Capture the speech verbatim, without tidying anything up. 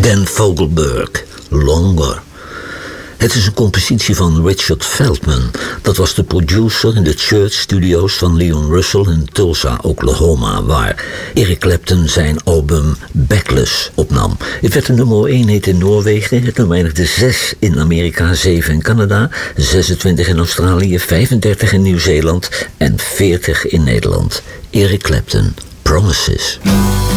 Dan Fogelberg, Longer. Het is een compositie van Richard Feldman. Dat was de producer in de Church Studios van Leon Russell in Tulsa, Oklahoma, waar Eric Clapton zijn album Backless opnam. Het werd de nummer één hit in Noorwegen, het nummer eindigde zes in Amerika, zeven in Canada, zesentwintig in Australië, vijfendertig in Nieuw-Zeeland en veertig in Nederland. Eric Clapton, Promises.